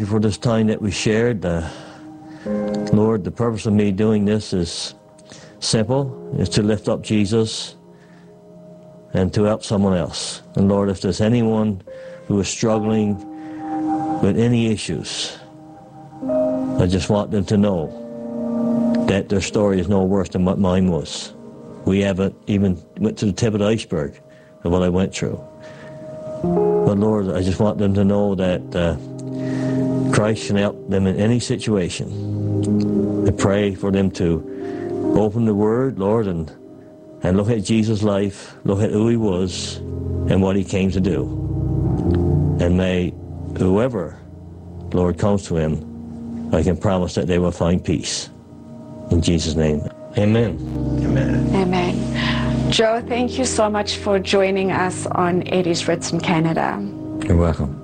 you for this time that we shared. Lord, the purpose of me doing this is simple. It's to lift up Jesus and to help someone else. And Lord, if there's anyone who is struggling with any issues, I just want them to know that their story is no worse than what mine was. We haven't even went to the tip of the iceberg of what I went through. But Lord, I just want them to know that Christ can help them in any situation. I pray for them to open the Word, Lord, and look at Jesus' life, look at who he was and what he came to do. And may whoever, Lord, comes to him, I can promise that they will find peace. In Jesus' name, amen. Amen. Amen. Joe, thank you so much for joining us on It Is Written Canada. You're welcome.